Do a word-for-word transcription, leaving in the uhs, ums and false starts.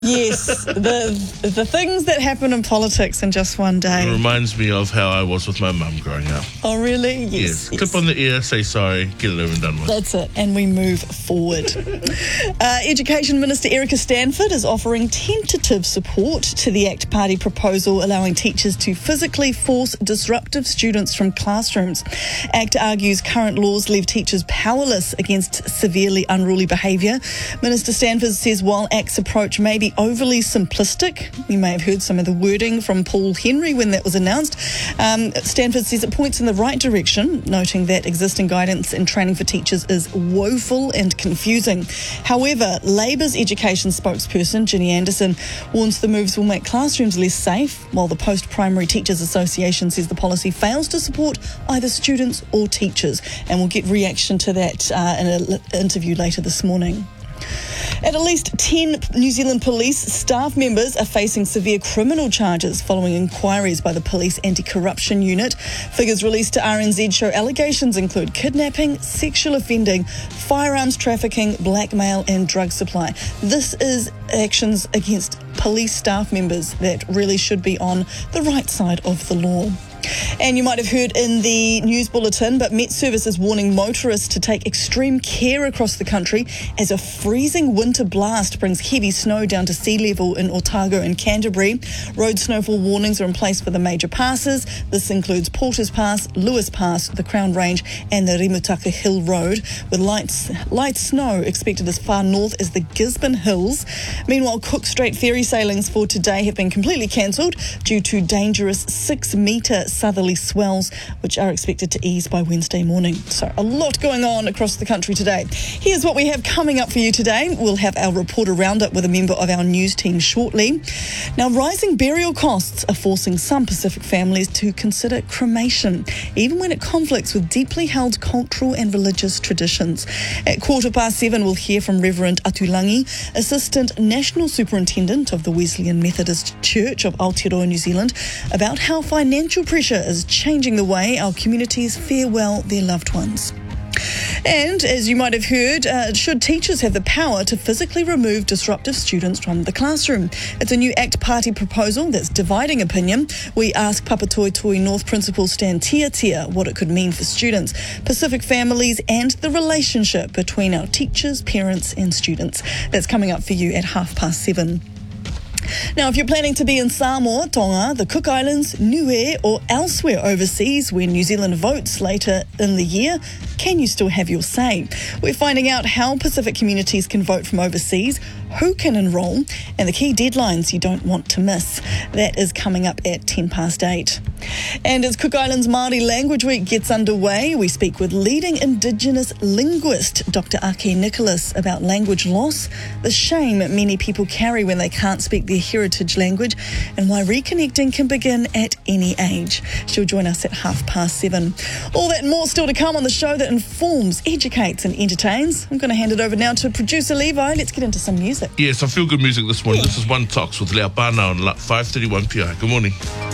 Yes, the the things that happen in politics in just one day. It reminds me of how I was with my mum growing up. Oh, really? Yes. Yes. yes. Clip on the ear, say sorry, get it over and done with. That's it, and we move forward. uh, Education Minister Erica Stanford is offering tentative support to the ACT Party proposal allowing teachers to physically force disruptive students from classrooms. ACT argues current laws leave teachers powerless against severely unruly behaviour. Minister Stanford says while ACT's approach may be overly simplistic, you may have heard some of the wording from Paul Henry when that was announced, um, Stanford says it points in the right direction, noting that existing guidance and training for teachers is woeful and confusing. However, Labour's education spokesperson, Ginny Anderson, warns the moves will make classrooms less safe, while the Post-Primary Teachers Association says the policy fails to support either students or teachers. And we'll get reaction to that uh, in an interview later this morning. At least ten New Zealand police staff members are facing severe criminal charges following inquiries by the Police Anti-Corruption Unit. Figures released to R N Z show allegations include kidnapping, sexual offending, firearms trafficking, blackmail and drug supply. This is actions against police staff members that really should be on the right side of the law. And you might have heard in the news bulletin, but Met Service is warning motorists to take extreme care across the country as a freezing winter blast brings heavy snow down to sea level in Otago and Canterbury. Road snowfall warnings are in place for the major passes. This includes Porters Pass, Lewis Pass, the Crown Range and the Rimutaka Hill Road, with light, light snow expected as far north as the Gisborne Hills. Meanwhile, Cook Strait ferry sailings for today have been completely cancelled due to dangerous six metre southerly swells, which are expected to ease by Wednesday morning. So a lot going on across the country today. Here's what we have coming up for you today. We'll have our reporter roundup with a member of our news team shortly. Now, rising burial costs are forcing some Pacific families to consider cremation, even when it conflicts with deeply held cultural and religious traditions. At quarter past seven, we'll hear from Reverend Atulangi, Assistant National Superintendent of the Wesleyan Methodist Church of Aotearoa, New Zealand, about how financial pressure is changing the way our communities farewell their loved ones. And as you might have heard, uh, should teachers have the power to physically remove disruptive students from the classroom? It's a new ACT Party proposal that's dividing opinion. We ask Papatoetoe North Principal Stan Tiatia what it could mean for students, Pacific families and the relationship between our teachers, parents and students. That's coming up for you at half past seven. Now, if you're planning to be in Samoa, Tonga, the Cook Islands, Niue or elsewhere overseas when New Zealand votes later in the year, can you still have your say? We're finding out how Pacific communities can vote from overseas, who can enrol, and the key deadlines you don't want to miss. That is coming up at ten past eight. And as Cook Islands Māori Language Week gets underway, we speak with leading Indigenous linguist Doctor Ake Nicholas about language loss, the shame many people carry when they can't speak their heritage language, and why reconnecting can begin at any age. She'll join us at half past seven. All that and more still to come on the show that informs, educates and entertains. I'm going to hand it over now to producer Levi. Let's get into some music. Yes, I feel good music this morning. Yeah. This is One Tox with Leo Pana on five thirty-one P I. Good morning.